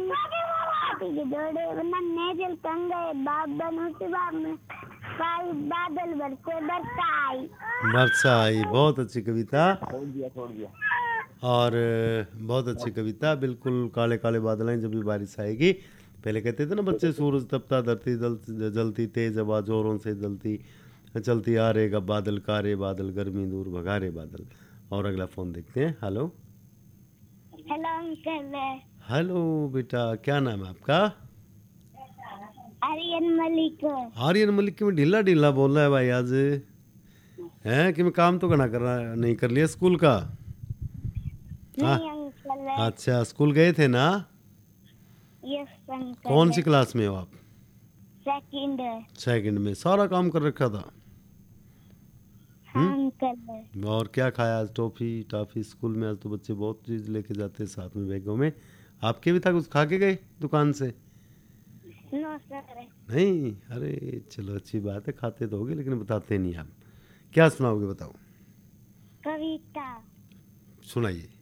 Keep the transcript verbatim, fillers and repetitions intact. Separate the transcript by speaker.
Speaker 1: के जोड़े बनने जल कंगे बाप बनू से बाप में काई बादल बरसे बरसाई
Speaker 2: बरसाई। बहुत अच्छी कविता
Speaker 3: छोड़ दिया छोड़ दिया
Speaker 2: और बहुत अच्छी कविता। बिल्कुल काले काले बादल हैं जब भी बारिश आएगी। पहले कहते थे ना बच्चे, सूरज तपता धरती जल जलती तेज हवा जोरों से जलती चलती आ रहेगा बादल कारे बादल गर्मी दूर भगारे बादल। और अगला फोन देखते हैं। Hello
Speaker 1: hello uncle.
Speaker 2: हेलो बेटा, क्या नाम है आपका?
Speaker 1: आर्यन मलिक।
Speaker 2: आर्यन मलिक में ढीला ढीला बोल रहा है भाई आज हैं कि मैं काम तो करना कर रहा नहीं कर लिया स्कूल का? हाँ
Speaker 1: नहीं अंकल।
Speaker 2: अच्छा, स्कूल गए थे ना?
Speaker 1: Yes uncle.
Speaker 2: कौन सी क्लास में हो आप?
Speaker 1: सेकंड।
Speaker 2: सेकंड में। सारा काम कर रखा था?
Speaker 1: हाँ अंकल।
Speaker 2: और क्या खाया आज? टॉफी टॉफी स्कूल में आज तो बच्चे बहुत चीज़ लेके जाते हैं साथ में बैगों में। आपके भी था कुछ खा के गए दुकान से?
Speaker 1: No sir.
Speaker 2: नहीं? अरे चलो अच्छी बात है, खाते तो होगे लेकिन बताते नहीं आप। क्या सुनाओगे बताओ?
Speaker 1: कविता
Speaker 2: सुनाइए।